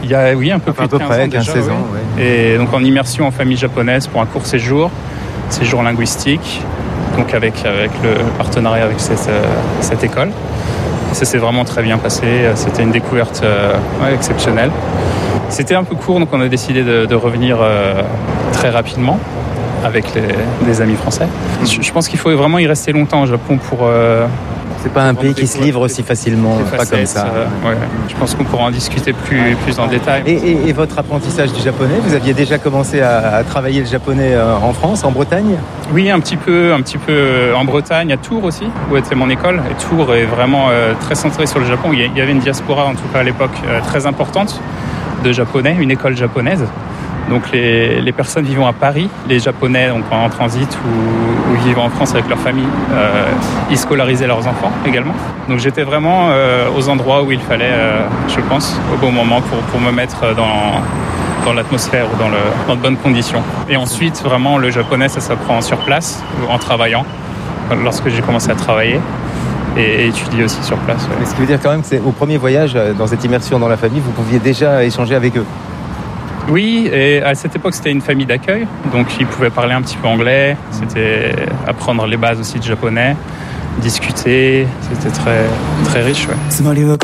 Il y a, oui, un peu plus de 15 ans. Ouais. Et donc en immersion en famille japonaise pour un court séjour linguistique, donc avec le partenariat avec cette école. Et ça s'est vraiment très bien passé. C'était une découverte exceptionnelle. C'était un peu court, donc on a décidé de revenir très rapidement avec des amis français. Je pense qu'il faut vraiment y rester longtemps au Japon pour... c'est pas un pays qui se livre aussi facilement, pas comme ça. Ouais. Je pense qu'on pourra en discuter plus en détail. Et votre apprentissage du japonais, vous aviez déjà commencé à travailler le japonais en France, en Bretagne ? Oui, un petit peu en Bretagne, à Tours aussi, où était mon école. Et Tours est vraiment très centré sur le Japon. Il y avait une diaspora, en tout cas à l'époque, très importante de japonais, une école japonaise. Donc les personnes vivant à Paris, les Japonais donc en transit ou vivant en France avec leur famille, ils scolarisaient leurs enfants également. Donc j'étais vraiment aux endroits où il fallait, je pense, au bon moment pour me mettre dans l'atmosphère ou dans de bonnes conditions. Et ensuite, vraiment, le japonais, ça s'apprend sur place, en travaillant, lorsque j'ai commencé à travailler. Et étudier aussi sur place. Ouais. Mais ce qui veut dire quand même que c'est au premier voyage, dans cette immersion dans la famille, vous pouviez déjà échanger avec eux ? Oui, et à cette époque, c'était une famille d'accueil, donc ils pouvaient parler un petit peu anglais, c'était apprendre les bases aussi de japonais, discuter, c'était très, très riche. Ouais.